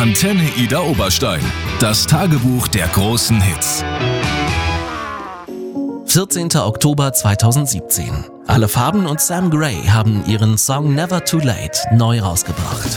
Antenne Ida Oberstein. Das Tagebuch der großen Hits. 14. Oktober 2017. Alle Farben und Sam Gray haben ihren Song Never Too Late neu rausgebracht.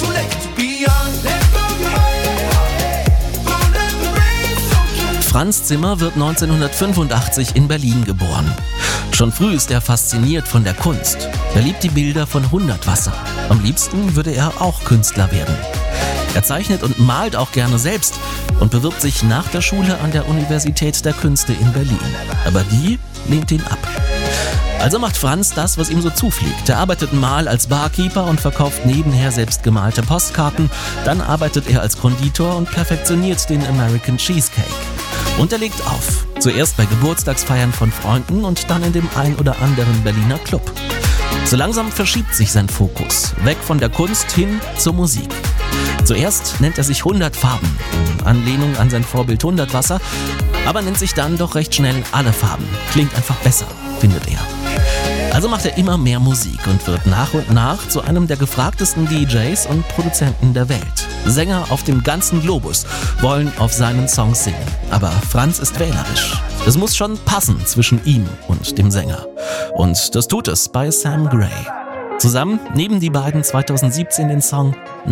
Franz Zimmer wird 1985 in Berlin geboren. Schon früh ist er fasziniert von der Kunst. Er liebt die Bilder von Hundertwasser. Am liebsten würde er auch Künstler werden. Er zeichnet und malt auch gerne selbst und bewirbt sich nach der Schule an der Universität der Künste in Berlin. Aber die lehnt ihn ab. Also macht Franz das, was ihm so zufliegt. Er arbeitet mal als Barkeeper und verkauft nebenher selbstgemalte Postkarten. Dann arbeitet er als Konditor und perfektioniert den American Cheesecake. Und er legt auf. Zuerst bei Geburtstagsfeiern von Freunden und dann in dem ein oder anderen Berliner Club. So langsam verschiebt sich sein Fokus. Weg von der Kunst hin zur Musik. Zuerst nennt er sich 100 Farben, in Anlehnung an sein Vorbild Hundertwasser, aber nennt sich dann doch recht schnell Alle Farben. Klingt einfach besser, findet er. Also macht er immer mehr Musik und wird nach und nach zu einem der gefragtesten DJs und Produzenten der Welt. Sänger auf dem ganzen Globus wollen auf seinen Songs singen. Aber Franz ist wählerisch. Es muss schon passen zwischen ihm und dem Sänger. Und das tut es bei Sam Gray. Zusammen nehmen die beiden 2017 den Song